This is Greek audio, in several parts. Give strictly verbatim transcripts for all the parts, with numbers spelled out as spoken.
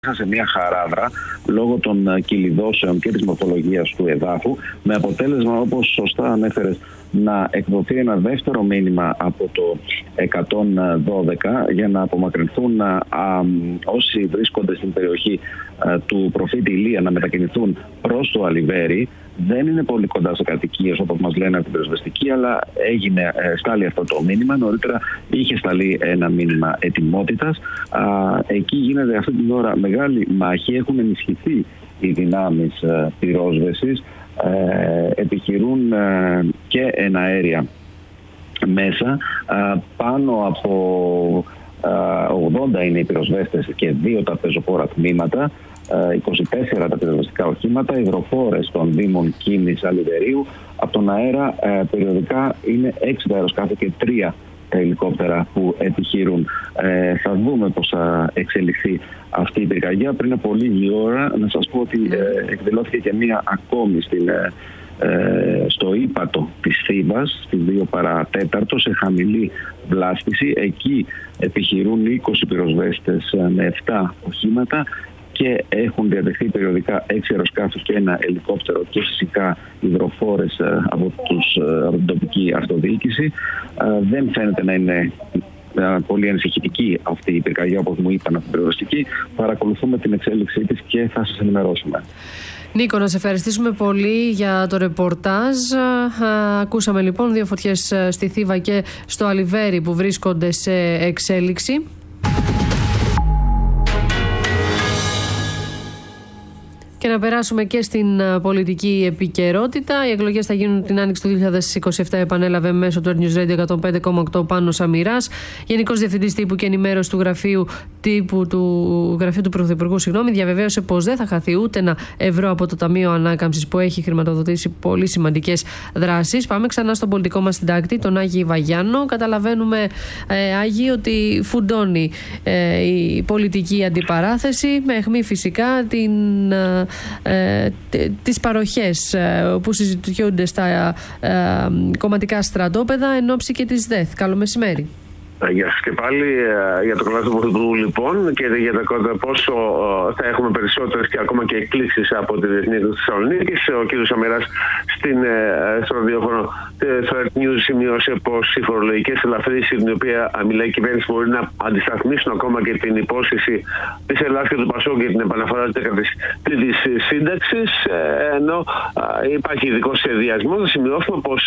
σε μια χαράδρα λόγω των κυλιδώσεων και της μορφολογίας του εδάφου, με αποτέλεσμα, όπως σωστά ανέφερες, να εκδοθεί ένα δεύτερο μήνυμα από το εκατόν δώδεκα για να απομακρυνθούν α, α, όσοι βρίσκονται στην περιοχή α, του προφήτη Ηλία, να μετακινηθούν προς το Αλιβέρι. Δεν είναι πολύ κοντά σε κατοικίες όπως μας λένε από την πυροσβεστική, αλλά έγινε, ε, στάλει αυτό το μήνυμα. Νωρίτερα είχε σταλεί ένα μήνυμα ετοιμότητας. Α, εκεί γίνεται αυτή την ώρα μεγάλη μάχη. Έχουν ενισχυθεί οι δυνάμεις ε, πυρόσβεσης. Ε, επιχειρούν ε, και εναέρια μέσα. Ε, πάνω από ε, ογδόντα είναι οι πυροσβέστες και δύο τα πεζοπόρα τμήματα. είκοσι τέσσερα τα πυροσβεστικά οχήματα, υδροφόρες των Δήμων Κίνης, Αλιβερίου. Από τον αέρα ε, περιοδικά είναι έξι τα αεροσκάφη και τρία τα ελικόπτερα που επιχειρούν. Ε, θα δούμε πώς θα εξελιχθεί αυτή η πυρκαγιά. Πριν από λίγη ώρα να σας πω ότι ε, εκδηλώθηκε και μία ακόμη στην, ε, στο ύπατο της Θήβας, στις δύο παρατέταρτο, σε χαμηλή βλάστηση. Εκεί επιχειρούν είκοσι πυροσβέστες με επτά οχήματα και έχουν διατεθεί περιοδικά έξι αεροσκάφη και ένα ελικόπτερο και φυσικά υδροφόρες από, τους, από την τοπική αυτοδιοίκηση. Δεν φαίνεται να είναι πολύ ανησυχητική αυτή η πυρκαγιά, όπως μου είπαν από την πυροσβεστική. Παρακολουθούμε την εξέλιξή της και θα σας ενημερώσουμε. Νίκο, να σε ευχαριστήσουμε πολύ για το ρεπορτάζ. Ακούσαμε λοιπόν δύο φωτιές στη Θήβα και στο Αλιβέρι που βρίσκονται σε εξέλιξη. Και να περάσουμε και στην πολιτική επικαιρότητα. Οι εκλογές θα γίνουν την άνοιξη του δύο χιλιάδες είκοσι επτά, επανέλαβε μέσω του News Radio εκατόν πέντε κόμμα οκτώ Πάνος Σαμειράς, Γενικός Διευθυντής Τύπου και Ενημέρωση του Γραφείου Τύπου του, Γραφείου του Πρωθυπουργού. Συγγνώμη, διαβεβαίωσε πως δεν θα χαθεί ούτε ένα ευρώ από το Ταμείο Ανάκαμψης που έχει χρηματοδοτήσει πολύ σημαντικές δράσεις. Πάμε ξανά στον πολιτικό μας συντάκτη, τον Άγη Βαγιάννο. Καταλαβαίνουμε, ε, Άγη, ότι φουντώνει ε, η πολιτική αντιπαράθεση, με αιχμή φυσικά την. Ε, τις παροχές ε, που συζητιούνται στα ε, κομματικά στρατόπεδα εν ώψη και της ΔΕΘ. Καλό μεσημέρι. Γεια σας και πάλι. Για το καλά του Πρωθυπουργού λοιπόν και για το πόσο θα έχουμε περισσότερες και ακόμα και εκκλήσεις από τη Διεθνή Έκδοση της Θεσσαλονίκης. Ο κ. Σαμειράς στην, στο ραδιόφωνο στο Earth News σημείωσε πως οι φορολογικές ελαφρύσεις, την οποία μιλάει η κυβέρνηση, μπορεί να αντισταθμίσουν ακόμα και την υπόσχεση της Ελλάδας και του Πασόκ για την επαναφορά της τρίτης σύνταξης. Ενώ υπάρχει ειδικός σχεδιασμός, να σημειώσουμε πως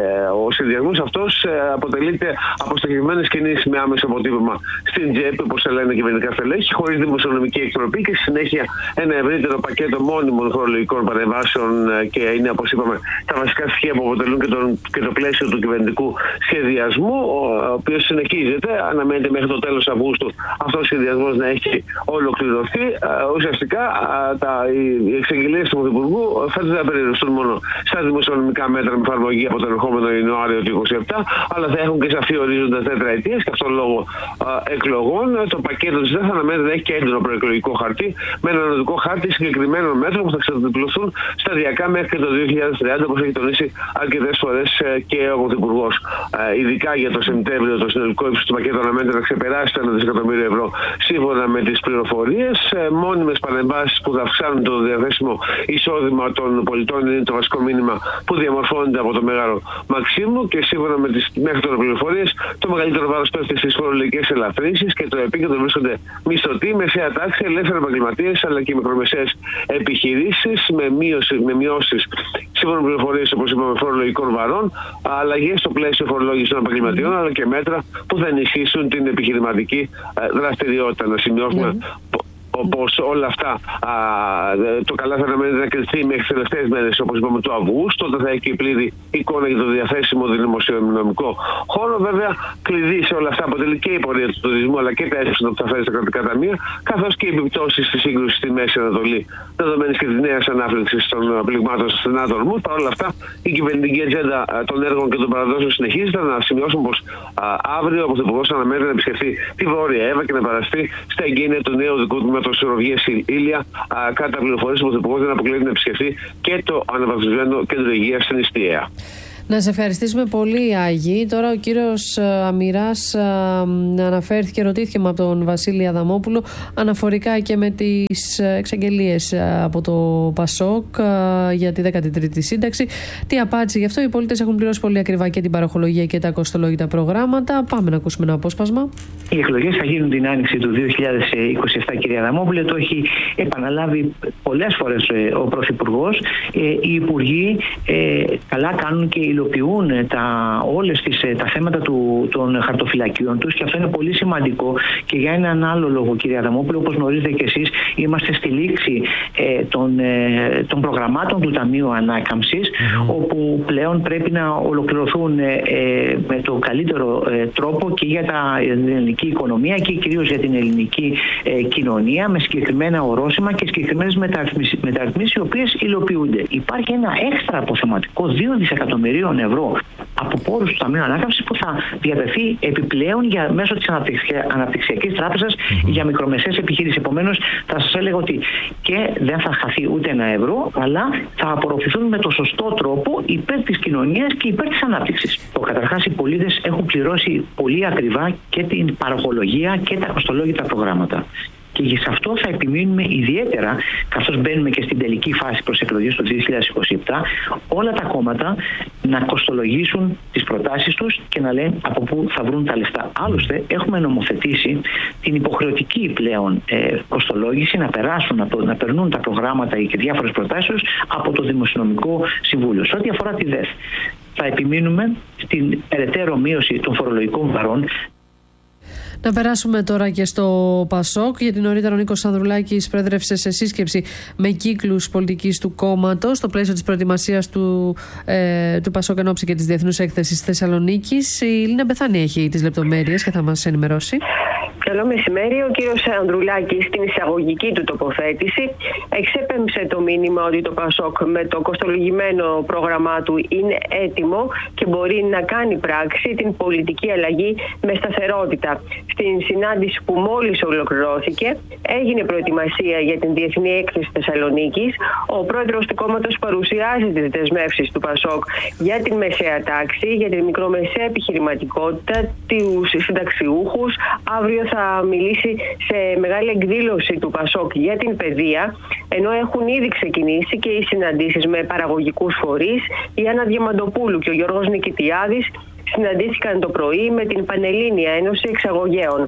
ο σχεδιασμός αυτός αποτελείται από στοχευμένες κινήσεις με άμεσο αποτύπωμα στην τσέπη, όπως τα λένε κυβερνητικά στελέχη, χωρίς δημοσιονομική εκτροπή και στη συνέχεια ένα ευρύτερο πακέτο μόνιμων φορολογικών παρεμβάσεων. Και είναι, όπως είπαμε, τα βασικά στοιχεία που αποτελούν και, τον, και το πλαίσιο του κυβερνητικού σχεδιασμού, ο οποίος συνεχίζεται. Αναμένεται μέχρι το τέλος Αυγούστου αυτός ο σχεδιασμός να έχει ολοκληρωθεί. Ουσιαστικά τα, οι εξαγγελίες του Πρωθυπουργού φαίνεται να περιοριστούν μόνο στα δημοσιονομικά μέτρα με εφαρμογή από τον ερχόμενο Ιανουάριο του είκοσι επτά, αλλά θα έχουν και σαφή ορίζοντα τετραετίες και αυτόν λόγω α, εκλογών. Το πακέτο της ΔΕΘ αναμένεται να έχει και έντονο προεκλογικό χαρτί, με ένα οδικό χάρτη συγκεκριμένων μέτρων που θα ξεδιπλωθούν σταδιακά μέχρι και το δύο χιλιάδες τριάντα, όπως έχει τονίσει αρκετές φορές και ο Πρωθυπουργός. Ειδικά για το Σεπτέμβριο, το συνολικό ύψος του πακέτου αναμένεται να ξεπεράσει το ένα δισεκατομμύριο ευρώ, σύμφωνα με τις πληροφορίες. Μόνιμες παρεμβάσεις που θα αυξάνουν το διαθέσιμο εισόδημα των πολιτών είναι το βασικό μήνυμα που διαμορφώνεται από το Μέγαρο Μαξίμου και σύμφωνα με τις μέχρι τώρα πληροφορίες, το μεγαλύτερο βάρος πέφτει στις φορολογικές ελαφρύσεις και το επίκεντρο βρίσκονται μισθωτοί, μεσαία τάξη, ελεύθεροι επαγγελματίες αλλά και μικρομεσαίες επιχειρήσεις με, με μειώσεις σύμφωνα με πληροφορίες, όπως είπαμε, φορολογικών βαρών, αλλαγές στο πλαίσιο φορολόγησης των επαγγελματιών αλλά και μέτρα που θα ενισχύσουν την επιχειρηματική δραστηριότητα. Να σημειώσουμε mm. πως όλα αυτά α, το καλά θα αναμένεται να κρυφθεί μέχρι τις τελευταίες μέρες, όπως είπαμε, του Αυγούστου, όταν θα έχει και πλήρη εικόνα για το διαθέσιμο δημοσιονομικό χώρο. Βέβαια, κλειδί σε όλα αυτά αποτελεί και η πορεία του τουρισμού αλλά και τα έσοδα που θα φέρει στα κρατικά ταμεία, καθώς και οι επιπτώσεις της σύγκρουσης στη Μέση Ανατολή, δεδομένης και της νέας ανάφλεξης των πληγμάτων στο στενά του Ορμούζ. Παρ' όλα αυτά, η κυβερνητική ατζέντα των έργων και των παραδόσεων συνεχίζεται. Να σημειώσουμε πως α, αύριο ο Πρωθυπουργός αναμένεται να επισκεφθεί τη Βόρεια Εύα και να παραστεί στα εγγένεια του νέου δικού τμήματος Ροβιές Ήλια. Κατά πληροφορίες, ο Πρωθυπουργός δεν αποκλείεται να επισκεφθεί και το αναβαθμισμένο κέντρο υγείας στην Ιστιαία. Να σε ευχαριστήσουμε πολύ, Άγη. Τώρα ο κύριος Αμυράς αναφέρθηκε, ρωτήθηκε από τον Βασίλη Αδαμόπουλο αναφορικά και με τις εξαγγελίες από το ΠΑΣΟΚ για τη δέκατη τρίτη σύνταξη. Τι απάντησε γι' αυτό? Οι πολίτες έχουν πληρώσει πολύ ακριβά και την παροχολογία και τα κοστολόγητα προγράμματα. Πάμε να ακούσουμε ένα απόσπασμα. Οι εκλογές θα γίνουν την άνοιξη του δύο χιλιάδες είκοσι επτά, κυρία Αδαμόπουλε. Το έχει επαναλάβει πολλές φορές ο Πρωθυπουργός. Οι Υπουργοί καλά κάνουν και υλοποιούν τα, όλες τις, τα θέματα του, των χαρτοφυλακίων τους, και αυτό είναι πολύ σημαντικό και για έναν άλλο λόγο, κυρία Αδαμόπουλο. Όπως γνωρίζετε και εσείς, είμαστε στη λήξη ε, των, ε, των προγραμμάτων του Ταμείου Ανάκαμψης, mm-hmm. όπου πλέον πρέπει να ολοκληρωθούν ε, ε, με το καλύτερο ε, τρόπο και για, τα, για την ελληνική οικονομία και κυρίως για την ελληνική ε, κοινωνία, με συγκεκριμένα ορόσημα και συγκεκριμένες μεταρρυθμίσεις, μεταρρυθμίσεις οι οποίες υλοποιούνται. Υπάρχει ένα έξτρα αποθεματικό δύο δισεκατομμυρίων ευρώ από πόρους του Ταμείου Ανάκαμψης που θα διατεθεί επιπλέον για, μέσω της Αναπτυξιακής Τράπεζας mm-hmm. για μικρομεσαίες επιχειρήσεις. Επομένως, θα σας έλεγα ότι και δεν θα χαθεί ούτε ένα ευρώ, αλλά θα απορροφηθούν με το σωστό τρόπο υπέρ της κοινωνίας και υπέρ της ανάπτυξης. Καταρχάς, οι πολίτες έχουν πληρώσει πολύ ακριβά και την παροχολογία και τα κοστολόγητα προγράμματα. Και σε αυτό θα επιμείνουμε ιδιαίτερα, καθώς μπαίνουμε και στην τελική φάση προς εκλογές του δύο χιλιάδες είκοσι επτά, όλα τα κόμματα να κοστολογήσουν τις προτάσεις τους και να λένε από πού θα βρουν τα λεφτά. Άλλωστε, έχουμε νομοθετήσει την υποχρεωτική πλέον ε, κοστολόγηση, να περάσουν, να, να περνούν τα προγράμματα και διάφορες προτάσεις από το Δημοσιονομικό Συμβούλιο. Σε ό,τι αφορά τη ΔΕΘ, θα επιμείνουμε στην περαιτέρω μείωση των φορολογικών βαρών. Να περάσουμε τώρα και στο ΠΑΣΟΚ, γιατί νωρίτερα ο Νίκος Ανδρουλάκης προέδρευσε σε σύσκεψη με κύκλους πολιτικής του κόμματος στο πλαίσιο της προετοιμασίας του, ε, του ΠΑΣΟΚ εν ώψη και της Διεθνούς Έκθεσης Θεσσαλονίκης. Η Λίνα Μπεθάνη έχει τις λεπτομέρειες και θα μας ενημερώσει. Καλό μεσημέρι. Ο κύριος Ανδρουλάκης στην εισαγωγική του τοποθέτηση εξέπεμψε το μήνυμα ότι το ΠΑΣΟΚ με το κοστολογημένο πρόγραμμά του είναι έτοιμο και μπορεί να κάνει πράξη την πολιτική αλλαγή με σταθερότητα. Στην συνάντηση που μόλις ολοκληρώθηκε έγινε προετοιμασία για την Διεθνή Έκθεση Θεσσαλονίκης. Ο πρόεδρος του κόμματος παρουσιάζει τις δεσμεύσεις του ΠΑΣΟΚ για την μεσαία τάξη, για την μικρομεσαία επιχειρηματικότητα, τους συνταξιούχους. Αύριο θα θα μιλήσει σε μεγάλη εκδήλωση του ΠΑΣΟΚ για την παιδεία, ενώ έχουν ήδη ξεκινήσει και οι συναντήσεις με παραγωγικούς φορείς. Η Άννα Διαμαντοπούλου και ο Γιώργος Νικητιάδης συναντήθηκαν το πρωί με την Πανελλήνια Ένωση Εξαγωγέων.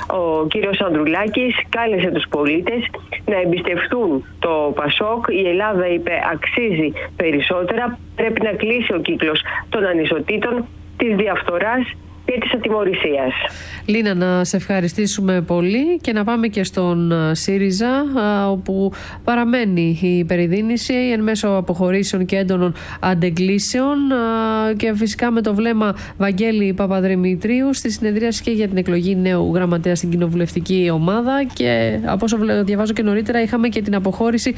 Ο κύριος Ανδρουλάκης κάλεσε τους πολίτες να εμπιστευτούν το ΠΑΣΟΚ. Η Ελλάδα, είπε, αξίζει περισσότερα. Πρέπει να κλείσει ο κύκλος των ανισοτήτων, της διαφθοράς και της ατιμωρησίας. Λίνα, να σε ευχαριστήσουμε πολύ και να πάμε και στον ΣΥΡΙΖΑ, όπου παραμένει η υπερηδίνηση εν μέσω αποχωρήσεων και έντονων αντεγκλήσεων, και φυσικά με το βλέμμα Βαγγέλη Παπαδημητρίου στη συνεδρίαση και για την εκλογή νέου γραμματέα στην κοινοβουλευτική ομάδα. Και από όσο διαβάζω και νωρίτερα, είχαμε και την αποχώρηση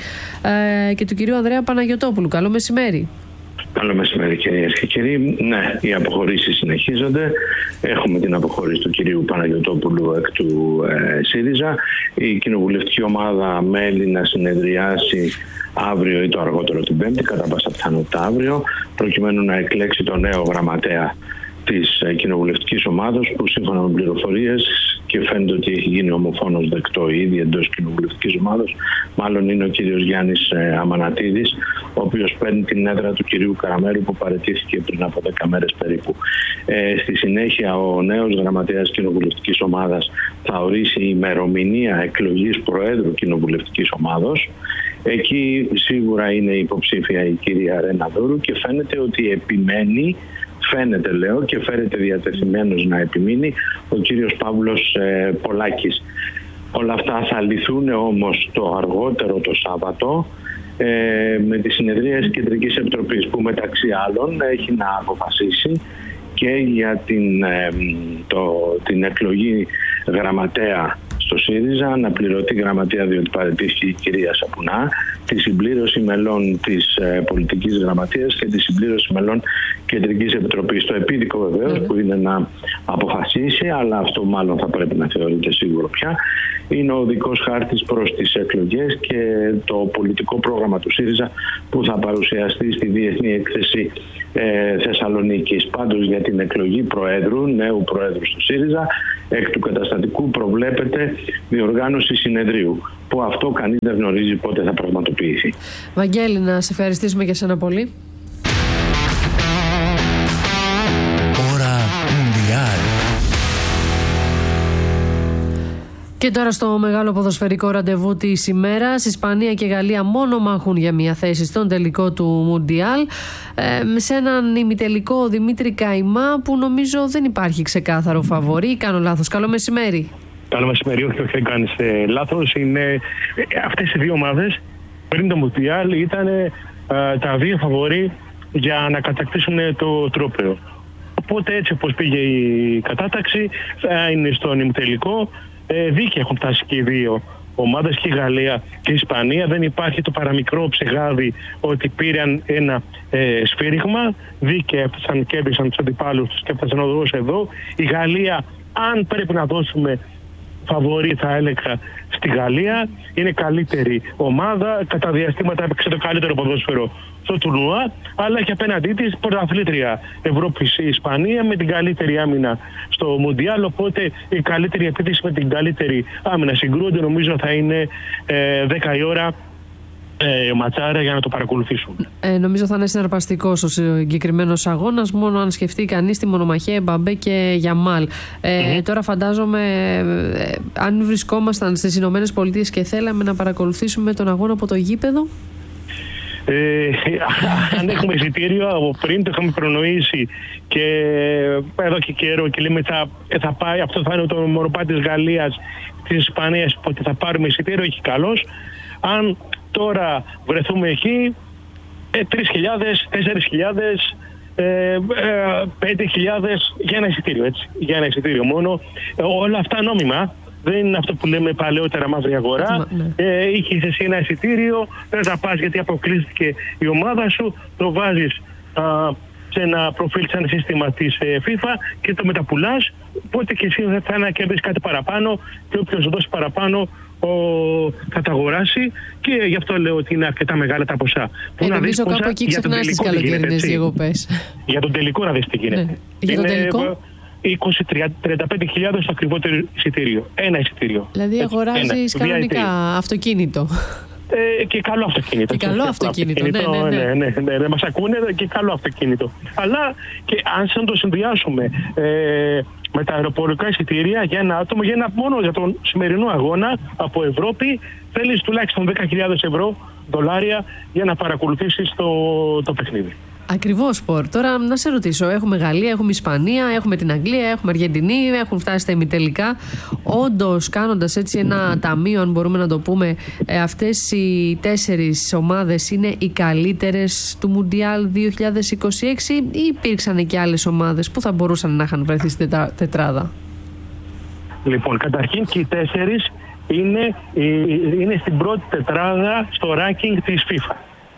ε, και του κυρίου Ανδρέα Παναγιωτόπουλου. Καλό μεσημέρι. Καλό μεσημέρι, κυρίες και κύριοι. Ναι, οι αποχωρήσεις συνεχίζονται. Έχουμε την αποχώρηση του κυρίου Παναγιωτόπουλου εκ του ε, ΣΥΡΙΖΑ. Η κοινοβουλευτική ομάδα μέλη να συνεδριάσει αύριο ή το αργότερο την Πέμπτη, κατά πάσα πιθανότητα αύριο, προκειμένου να εκλέξει τον νέο γραμματέα της ε, κοινοβουλευτικής ομάδας, που σύμφωνα με πληροφορίες, και φαίνεται ότι έχει γίνει ομοφόνος δεκτό ήδη εντός κοινοβουλευτικής ομάδας, μάλλον είναι ο κύριος Γιάννης ε, Αμανατίδης, ο οποίος παίρνει την έδρα του κυρίου Καραμέρου, που παραιτήθηκε πριν από δέκα μέρες περίπου. Ε, στη συνέχεια, ο νέος γραμματέας κοινοβουλευτικής ομάδας θα ορίσει ημερομηνία εκλογής Προέδρου κοινοβουλευτικής ομάδας. Εκεί σίγουρα είναι υποψήφια η κυρία Ρένα Δούρου και φαίνεται ότι επιμένει, φαίνεται λέω και φέρεται διατεθειμένος να επιμείνει, ο κύριος Παύλος ε, Πολάκης. Όλα αυτά θα λυθούν όμως το αργότερο το Σάββατο ε, με τη συνεδρία της Κεντρικής Επιτροπής, που μεταξύ άλλων έχει να αποφασίσει και για την, ε, το, την εκλογή γραμματέα στο ΣΥΡΙΖΑ, να πληρωθεί γραμματεία διότι παραιτήθηκε η κυρία Σαπουνά, τη συμπλήρωση μελών της ε, πολιτικής γραμματείας και τη συμπλήρωση μελών Κεντρικής Επιτροπής, το επίδικο βεβαίως, mm-hmm. που είναι να αποφασίσει, αλλά αυτό μάλλον θα πρέπει να θεωρείται σίγουρο πια, είναι ο οδικός χάρτης προς τις εκλογές και το πολιτικό πρόγραμμα του ΣΥΡΙΖΑ που θα παρουσιαστεί στη Διεθνή Έκθεση ε, Θεσσαλονίκης. Πάντως για την εκλογή Προέδρου, νέου Προέδρου του ΣΥΡΙΖΑ, εκ του καταστατικού προβλέπεται διοργάνωση συνεδρίου, που αυτό κανείς δεν γνωρίζει πότε θα πραγματοποιηθεί. Βαγγέλη, να σε ευχαριστήσουμε και εσένα πολύ. Ώρα Μουντιάλ. Και τώρα στο μεγάλο ποδοσφαιρικό ραντεβού της ημέρας, Ισπανία και Γαλλία μόνο μάχουν για μια θέση στον τελικό του Μουντιάλ, ε, σε έναν ημιτελικό Δημήτρη Καϊμά που νομίζω δεν υπάρχει ξεκάθαρο φαβορί. Κάνω λάθος? Καλό μεσημέρι. Καλό μεσημέρι, όχι, όχι, δεν κάνεις ε, λάθος. Είναι, ε, αυτές οι δύο ομάδες πριν το Μουντιάλ ήταν ε, τα δύο φαβορί για να κατακτήσουν το τρόπαιο. Οπότε έτσι όπως πήγε η κατάταξη θα είναι στον ημιτελικό. Ε, δίκαια έχουν φτάσει και οι δύο ομάδες, και η Γαλλία και η Ισπανία. Δεν υπάρχει το παραμικρό ψεγάδι ότι πήραν ένα ε, σφύριγμα. Δίκαια έφτασαν, κέρδισαν τους αντιπάλους τους και έφτασαν οδηγός εδώ. Η Γαλλία, αν πρέπει να δώσουμε φαβορί, θα έλεγα στη Γαλλία. Είναι καλύτερη ομάδα. Κατά διαστήματα έπαιξε το καλύτερο ποδόσφαιρο στο τουρνουά, αλλά και απέναντί της πρωταθλήτρια Ευρώπης η Ισπανία με την καλύτερη άμυνα στο Μουντιάλ. Οπότε η καλύτερη επίθεση με την καλύτερη άμυνα συγκρούονται. Νομίζω θα είναι ε, δέκα η ώρα ε, ματσάρα για να το παρακολουθήσουν. Ε, νομίζω θα είναι συναρπαστικός ο συγκεκριμένος αγώνας, μόνο αν σκεφτεί κανείς τη μονομαχία Εμπαμπέ και Γιαμάλ. Ε, mm-hmm. Τώρα φαντάζομαι, ε, αν βρισκόμασταν στις Ηνωμένες Πολιτείες και θέλαμε να παρακολουθήσουμε τον αγώνα από το γήπεδο. Ε, αν έχουμε εισιτήριο από πριν, το είχαμε προνοήσει και εδώ και καιρό και λέμε θα, θα πάει, αυτό θα είναι το μονοπάτι της Γαλλίας, της Ισπανίας, ότι θα πάρουμε εισιτήριο, έχει καλώς. Αν τώρα βρεθούμε εκεί, ε, τρεις χιλιάδες, τέσσερις χιλιάδες, ε, ε, πέντε χιλιάδες για ένα εισιτήριο, έτσι, για ένα εισιτήριο μόνο. Ε, όλα αυτά νόμιμα. Δεν είναι αυτό που λέμε παλαιότερα μαύρη αγορά. Ναι. Ε, είχες εσύ ένα εισιτήριο, δεν θα πας γιατί αποκλείστηκε η ομάδα σου, το βάζεις α, σε ένα προφίλ σαν σύστημα της ε, FIFA και το μεταπουλάς, οπότε και εσύ θα να κερδίσεις κάτι παραπάνω και όποιος δώσει παραπάνω ο, θα τα αγοράσει, και γι' αυτό λέω ότι είναι αρκετά μεγάλα τα ποσά. Ε, νομίζω κάπου εκεί ξεχνάς τις καλοκαιρινές διακοπές. Για τον τελικό να δεις τι γίνεται. Ναι. Για τον τελικό? είκοσι με τριάντα πέντε χιλιάδες το ακριβότερο εισιτήριο. Ένα εισιτήριο. Δηλαδή αγοράζεις κανονικά αυτοκίνητο. Ε, και καλό αυτοκίνητο. Και καλό αυτοκίνητο, αυτοκίνητο, ναι, ναι, ναι. ναι, ναι, ναι, ναι. Μας ακούνε, και καλό αυτοκίνητο. Αλλά και αν σαν το συνδυάσουμε ε, με τα αεροπορικά εισιτήρια για ένα άτομο, για ένα, μόνο για τον σημερινό αγώνα από Ευρώπη, θέλεις τουλάχιστον δέκα χιλιάδες ευρώ, δολάρια, για να παρακολουθήσεις το, το παιχνίδι. Ακριβώς, Σπορ. Τώρα να σε ρωτήσω, έχουμε Γαλλία, έχουμε Ισπανία, έχουμε την Αγγλία, έχουμε Αργεντινή, έχουν φτάσει στα ημιτελικά. Όντως, κάνοντας έτσι ένα ταμείο, αν μπορούμε να το πούμε, αυτές οι τέσσερις ομάδες είναι οι καλύτερες του Μουντιάλ δύο χιλιάδες είκοσι έξι, ή υπήρξαν και άλλες ομάδες που θα μπορούσαν να είχαν βρεθεί στην τετράδα? Λοιπόν, καταρχήν και οι τέσσερις είναι, είναι στην πρώτη τετράδα στο ranking της FIFA.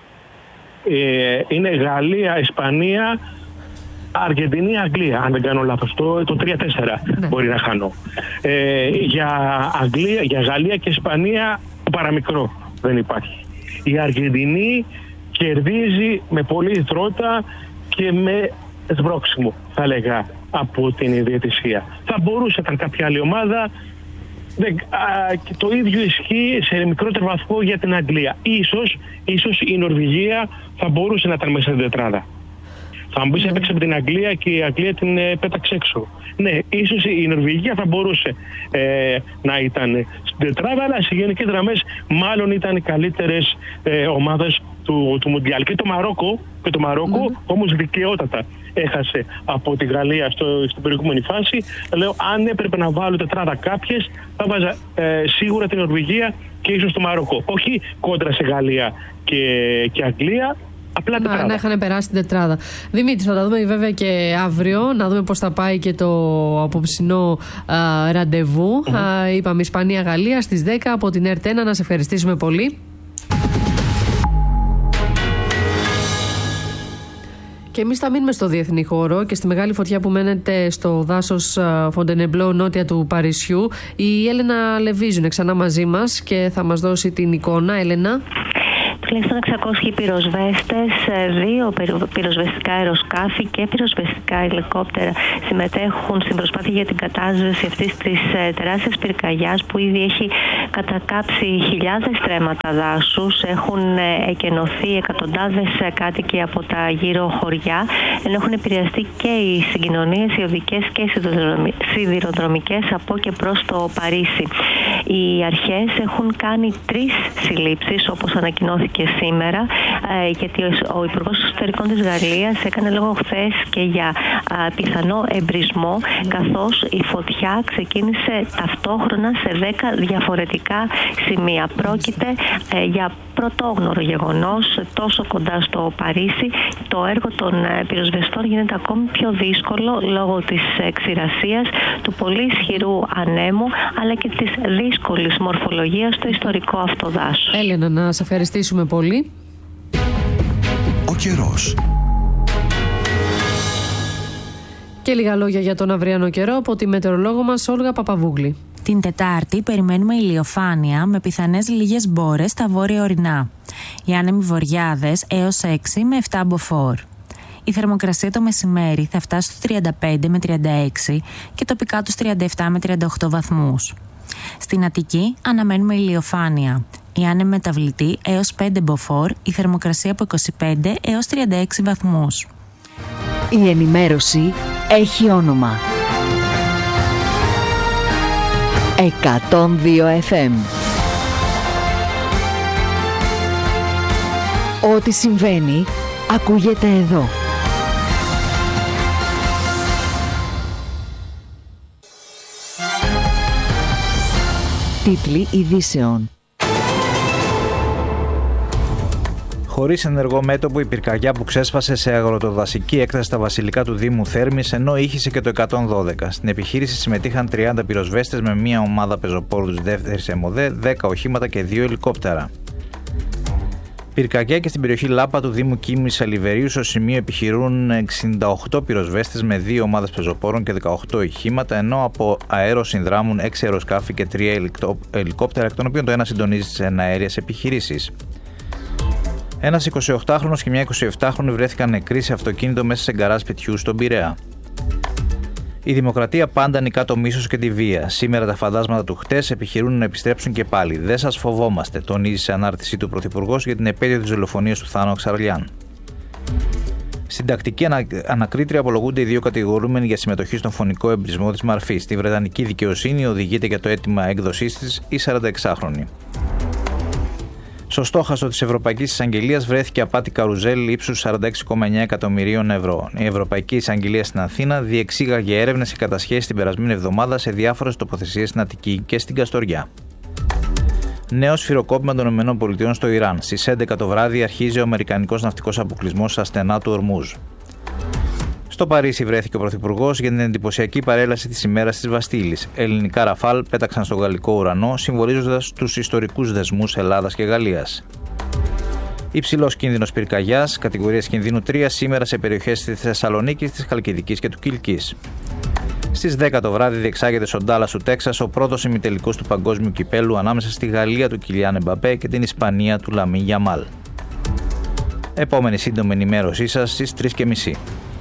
Είναι Γαλλία, Ισπανία, Αργεντινή, Αγγλία, αν δεν κάνω λάθος. Το, το τρία τέσσερα ναι. μπορεί να χάνω. Ε, για, Αγγλία, για Γαλλία και Ισπανία παραμικρό δεν υπάρχει. Η Αργεντινή κερδίζει με πολύ ηθρότητα και με σβρόξιμο, θα λέγα, από την διαιτησία. Θα μπορούσε να ήταν κάποια άλλη ομάδα. Δεν, α, και το ίδιο ισχύει σε μικρότερο βαθμό για την Αγγλία. Ίσως, ίσως η Νορβηγία θα μπορούσε να ήταν μέσα στην τετράδα. Θα μου πεις, έπαιξε με την Αγγλία και η Αγγλία την ε, πέταξε έξω. Ναι, ίσως η Νορβηγία θα μπορούσε ε, να ήταν στην τετράδα, αλλά σε γενικές γραμμές μάλλον ήταν οι καλύτερες ε, ομάδες του, του Μουντιάλ. Και το Μαρόκο, και το Μαρόκο mm. όμως δικαιότατα έχασε από τη Γαλλία στο, στην προηγούμενη φάση. Λέω, αν έπρεπε να βάλω τετράδα κάποιες, θα βάζα ε, σίγουρα την Νορβηγία και ίσως το Μαρόκο. Όχι κόντρα σε Γαλλία και, και Αγγλία. Απλά να, να είχαν περάσει την τετράδα. Δημήτρη, θα τα δούμε βέβαια και αύριο, να δούμε πώς θα πάει και το απόψινό α, ραντεβού. Mm-hmm. Α, είπαμε Ισπανία-Γαλλία στις δέκα από την ΕΡΤ ένα. Να σε ευχαριστήσουμε πολύ. Και εμείς θα μείνουμε στο διεθνή χώρο και στη μεγάλη φωτιά που μένεται στο δάσος Φοντενεμπλό νότια του Παρισιού. Η Έλενα Λεβίζου είναι ξανά μαζί μας και θα μας δώσει την εικόνα. Έλενα. Τουλάχιστον εξακόσιοι πυροσβέστες, δύο πυροσβεστικά αεροσκάφη και πυροσβεστικά ελικόπτερα συμμετέχουν στην προσπάθεια για την κατάσβεση αυτής της τεράστιας πυρκαγιάς που ήδη έχει κατακάψει χιλιάδες στρέμματα δάσους. Έχουν εκενωθεί εκατοντάδες κάτοικοι από τα γύρω χωριά, ενώ έχουν επηρεαστεί και οι συγκοινωνίες, οι οδικές και οι σιδηροδρομικές από και προς το Παρίσι. Οι αρχές έχουν κάνει τρεις συλλήψεις, όπως ανακοινώθηκε σήμερα, γιατί ο Υπουργός Εξωτερικών της Γαλλίας έκανε λόγο χθες και για πιθανό εμπρισμό, καθώς η φωτιά ξεκίνησε ταυτόχρονα σε δέκα διαφορετικά σημεία. Πρόκειται για πρωτόγνωρο γεγονός τόσο κοντά στο Παρίσι. Το έργο των πυροσβεστών γίνεται ακόμη πιο δύσκολο λόγω της ξηρασίας, του πολύ ισχυρού ανέμου, αλλά και της δύσκολης μορφολογίας στο ιστορικό αυτό δάσος. Έλενα, να σε ευχαριστήσουμε πολύ. Ο καιρός. Και λίγα λόγια για τον αυριανό καιρό από τη μετεωρολόγο μας Όλγα Παπαβούγλη. Την Τετάρτη περιμένουμε ηλιοφάνεια με πιθανές λίγες μπόρες στα βόρεια ορεινά. Οι άνεμοι βορειάδες έως έξι με επτά μποφόρ. Η θερμοκρασία το μεσημέρι θα φτάσει στους τριάντα πέντε με τριάντα έξι και τοπικά τους τριάντα επτά με τριάντα οκτώ βαθμούς. Στην Αττική αναμένουμε ηλιοφάνεια. Η άνεμη μεταβλητή έως πέντε μποφόρ, η θερμοκρασία από είκοσι πέντε έως τριάντα έξι βαθμούς. Η ενημέρωση έχει όνομα. εκατόν δύο εφ εμ. Ό,τι συμβαίνει ακούγεται εδώ. Τίτλοι ειδήσεων. Χωρίς ενεργό μέτωπο η πυρκαγιά που ξέσπασε σε αγροτοδασική έκταση στα βασιλικά του Δήμου Θέρμης, ενώ ήχησε και το εκατόν δώδεκα. Στην επιχείρηση συμμετείχαν τριάντα πυροσβέστες με μία ομάδα πεζοπόρου της δεύτερης ΕΜΟΔΕ, δέκα οχήματα και δύο ελικόπτερα. Πυρκαγιά και στην περιοχή Λάπα του Δήμου Κίμης Αλιβερίου. Στο σημείο επιχειρούν εξήντα οκτώ πυροσβέστες με δύο ομάδες πεζοπόρων και δεκαοκτώ οχήματα, ενώ από αέρο συνδράμουν έξι αεροσκάφη και τρία ελικόπτερα, εκ των οποίων το ένα συντονίζει τις εναέριες επιχειρήσεις. Ένας εικοσιοκτάχρονος και μια εικοσιεπτάχρονη βρέθηκαν νεκροί σε αυτοκίνητο μέσα σε γκαράζ σπιτιού στον Πειραιά. Η Δημοκρατία πάντα νικά το μίσος και τη βία. Σήμερα τα φαντάσματα του χτες επιχειρούν να επιστρέψουν και πάλι. Δεν σας φοβόμαστε, τονίζει σε ανάρτησή του Πρωθυπουργός για την επέτειο της δολοφονίας του Θάνο Αξαρλιάν. Στην τακτική ανα... ανακρίτρια απολογούνται οι δύο κατηγορούμενοι για συμμετοχή στον φωνικό εμπρισμό της Μαρφής. Στη Βρετανική δικαιοσύνη οδηγείται για το αίτημα έκδοσής της η σαρανταεξάχρονη. Στο στόχαστο της Ευρωπαϊκής Εισαγγελίας βρέθηκε απάτη καρουζέλ ύψους σαράντα έξι κόμμα εννέα εκατομμυρίων ευρώ. Η Ευρωπαϊκή Εισαγγελία στην Αθήνα διεξήγαγε έρευνες και κατασχέσεις την περασμένη εβδομάδα σε διάφορες τοποθεσίες στην Αττική και στην Καστοριά. Νέο σφυροκόπημα των ΗΠΑ στο Ιράν. Στις έντεκα το βράδυ αρχίζει ο αμερικανικός ναυτικός αποκλεισμός στα στενά του Ορμούζ. Στο Παρίσι βρέθηκε ο Πρωθυπουργός για την εντυπωσιακή παρέλαση της ημέρας της Βαστίλης. Ελληνικά ραφάλ πέταξαν στον γαλλικό ουρανό, συμβολίζοντας τους ιστορικούς δεσμούς Ελλάδας και Γαλλίας. Υψηλός κίνδυνος πυρκαγιάς, κατηγορίας κινδύνου τρία, σήμερα σε περιοχές της Θεσσαλονίκης, της Χαλκιδικής και του Κιλκής. Στις δέκα το βράδυ διεξάγεται στο Ντάλλας του Τέξας ο πρώτος ημιτελικός του παγκόσμιου κυπέλου ανάμεσα στη Γαλλία του Κιλιάν Εμπαπέ και την Ισπανία του Λαμίν Γιαμάλ. Επόμενη σύντομη ενημέρωσή σας στις τρεις και μισή.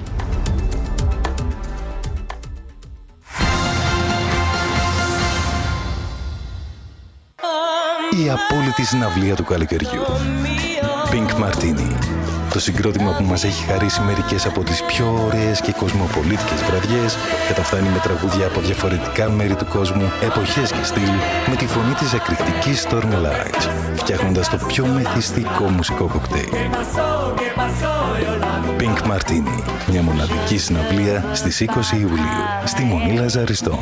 Η απόλυτη συναυλία του καλοκαιριού. Pink Martini. Το συγκρότημα που μας έχει χαρίσει μερικές από τις πιο ωραίες και κοσμοπολίτικες βραδιές καταφθάνει με τραγούδια από διαφορετικά μέρη του κόσμου, εποχές και στυλ, με τη φωνή της εκρηκτικής Stormy Lights, φτιάχνοντας το πιο μεθυστικό μουσικό κοκτέιλ. Pink Martini. Μια μοναδική συναυλία στις είκοσι Ιουλίου, στη Μονή Λαζαριστών.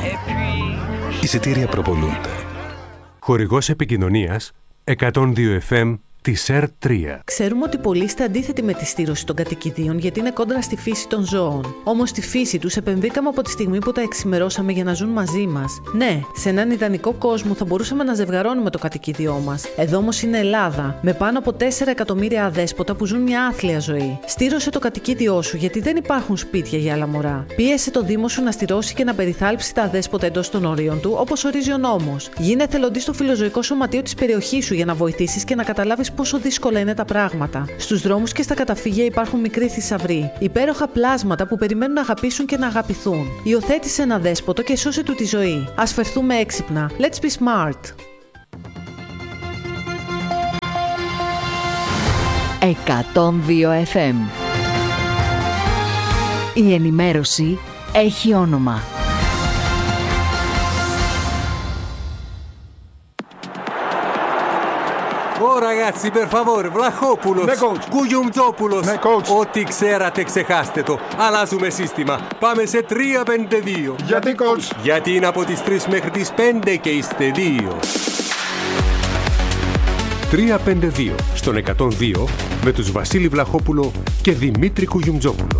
Εισιτήρια προπολούνται. Χορηγός επικοινωνίας εκατόν δύο εφ εμ της ΕΡ τρία. Ξέρουμε ότι πολλοί είστε αντίθετοι με τη στήρωση των κατοικιδίων γιατί είναι κόντρα στη φύση των ζώων. Όμως στη φύση τους επεμβήκαμε από τη στιγμή που τα εξημερώσαμε για να ζουν μαζί μας. Ναι, σε έναν ιδανικό κόσμο θα μπορούσαμε να ζευγαρώνουμε το κατοικίδιό μας. Εδώ όμως είναι Ελλάδα, με πάνω από τέσσερα εκατομμύρια αδέσποτα που ζουν μια άθλια ζωή. Στήρωσε το κατοικίδιό σου γιατί δεν υπάρχουν σπίτια για άλλα μωρά. Πίεσε το Δήμο σου να στηρώσει και να περιθάλψει τα αδέσποτα εντός των ορίων του, όπως ορίζει ο νόμος. Γίνε εθελοντής στο φιλοζωικό σωματείο της περιοχής σου για να βοηθήσεις και να καταλάβεις πόσο δύσκολα είναι τα πράγματα. Στους δρόμους και στα καταφύγια υπάρχουν μικροί θησαυροί, υπέροχα πλάσματα που περιμένουν να αγαπήσουν και να αγαπηθούν. Υιοθέτησε ένα δέσποτο και σώσε του τη ζωή. Ας φερθούμε έξυπνα. Let's be smart. εκατόν δύο εφ εμ. Η ενημέρωση έχει όνομα. Ω ragazzi, per favore, Βλαχόπουλος, Κουγιουμτζόπουλος. Ό,τι ξέρατε ξεχάστε το. Αλλάζουμε σύστημα. Πάμε σε τρία πέντε δύο. Γιατί coach? Γιατί είναι από τις τρεις μέχρι τις πέντε και είστε δύο. τρία πέντε δύο στον εκατόν δύο με τους Βασίλη Βλαχόπουλο και Δημήτρη Κουγιουμτζόπουλο.